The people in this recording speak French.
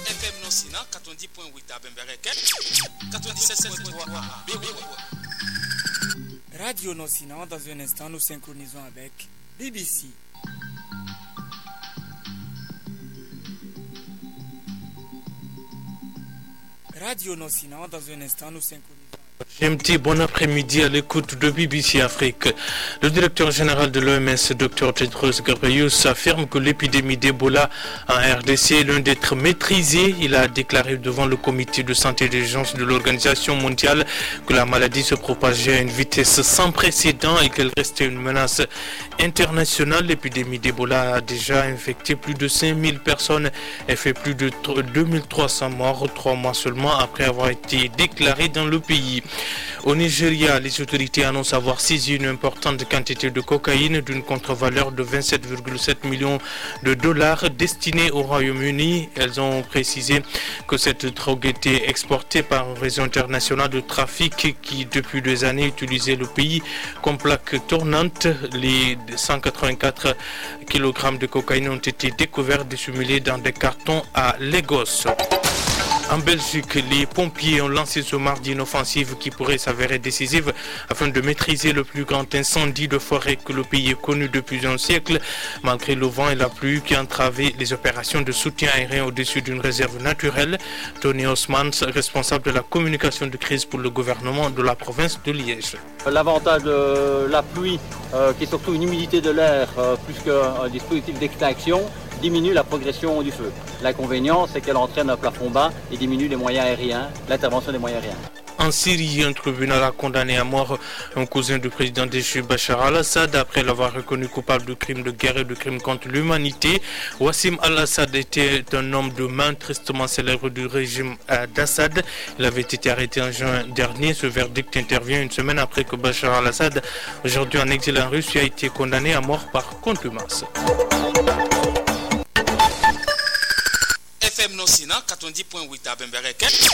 FM Nosina 90.8 à Bembereke, 97.3 à Béou. Radio Nosina, dans un instant, nous synchronisons avec BBC. Radio Nosina, dans un instant, nous synchronisons. GMT, bon après-midi à l'écoute de BBC Afrique. Le directeur général de l'OMS, Dr Tedros Ghebreyesus, affirme que l'épidémie d'Ebola en RDC est l'un d'être maîtrisée. Il a déclaré devant le comité de santé d'urgence de l'Organisation mondiale que la maladie se propageait à une vitesse sans précédent et qu'elle restait une menace internationale. L'épidémie d'Ebola a déjà infecté plus de 5000 personnes et fait plus de 2300 morts 3 mois seulement après avoir été déclarée dans le pays. Au Nigeria, les autorités annoncent avoir saisi une importante quantité de cocaïne d'une contre-valeur de 27,7 millions de dollars destinée au Royaume-Uni. Elles ont précisé que cette drogue était exportée par un réseau international de trafic qui, depuis des années, utilisait le pays comme plaque tournante. Les 184 kg de cocaïne ont été découverts dissimulés dans des cartons à Lagos. En Belgique, les pompiers ont lancé ce mardi une offensive qui pourrait s'avérer décisive afin de maîtriser le plus grand incendie de forêt que le pays ait connu depuis un siècle, malgré le vent et la pluie qui entravaient les opérations de soutien aérien au-dessus d'une réserve naturelle. Tony Osmans, responsable de la communication de crise pour le gouvernement de la province de Liège. L'avantage de la pluie, qui est surtout une humidité de l'air plus qu'un dispositif d'extinction, diminue la progression du feu. L'inconvénient, c'est qu'elle entraîne un plafond bas et diminue les moyens aériens, l'intervention des moyens aériens. En Syrie, un tribunal a condamné à mort un cousin du président déchu Bachar al-Assad après l'avoir reconnu coupable de crimes de guerre et de crimes contre l'humanité. Wassim al-Assad était un homme de main tristement célèbre du régime d'Assad. Il avait été arrêté en juin dernier. Ce verdict intervient une semaine après que Bachar al-Assad, aujourd'hui en exil en Russie, a été condamné à mort par contumace. FM Nosina 90.8 à Bembereke.